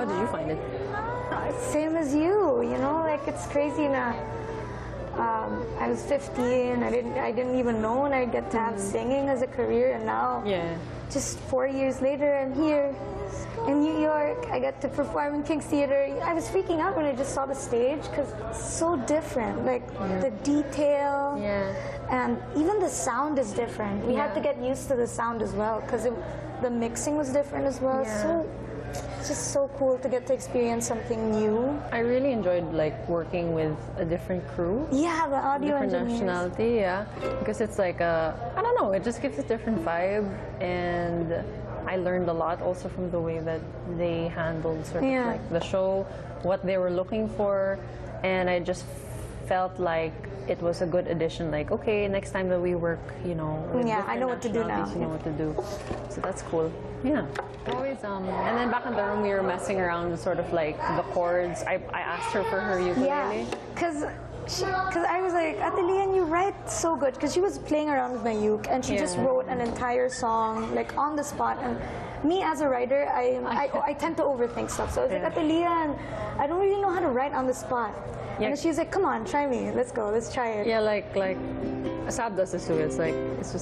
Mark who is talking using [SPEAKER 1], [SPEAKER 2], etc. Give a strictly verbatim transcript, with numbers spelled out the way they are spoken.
[SPEAKER 1] How did you find it?
[SPEAKER 2] Same as you, you know, like it's crazy now. Um, I was fifteen. I didn't. I didn't even know when I'd get to have singing as a career, and now,
[SPEAKER 1] Yeah.
[SPEAKER 2] just four years later, I'm here in New York. I get to perform in King's Theater. I was freaking out when I just saw the stage because it's so different. Like
[SPEAKER 1] Yeah.
[SPEAKER 2] the detail,
[SPEAKER 1] Yeah.
[SPEAKER 2] and even the sound is different. We had
[SPEAKER 1] Yeah.
[SPEAKER 2] to get used to the sound as well because the mixing was different as well.
[SPEAKER 1] Yeah.
[SPEAKER 2] So it's just so cool to get to experience something new.
[SPEAKER 1] I really enjoyed like working with a different crew.
[SPEAKER 2] Yeah, the audio
[SPEAKER 1] Different
[SPEAKER 2] engineers.
[SPEAKER 1] nationality, yeah. Because it's like a, I don't know, it just gives a different vibe, and I learned a lot also from the way that they handled sort of
[SPEAKER 2] Yeah.
[SPEAKER 1] like the show, what they were looking for, and I just felt like it was a good addition. Like, okay, next time that we work, you know, with
[SPEAKER 2] Yeah, I know what to do now.
[SPEAKER 1] nationalities, you know what to do. So that's cool. Yeah. Always, um, and then back in the room, we were messing around with sort of like the chords. I, I asked her for her ukulele.
[SPEAKER 2] Yeah, because because I was like, Atelian, you write so good. Because she was playing around with my uke, and she just
[SPEAKER 1] Yeah.
[SPEAKER 2] wrote an entire song like on the spot. And me as a writer, I I, I tend to overthink stuff. So I was
[SPEAKER 1] Yeah.
[SPEAKER 2] like, Atelian, I don't really know how to write on the spot.
[SPEAKER 1] Yeah.
[SPEAKER 2] And she's like, come on, try me. Let's go. Let's try it.
[SPEAKER 1] Yeah, like like Asab does this too. It's like it's just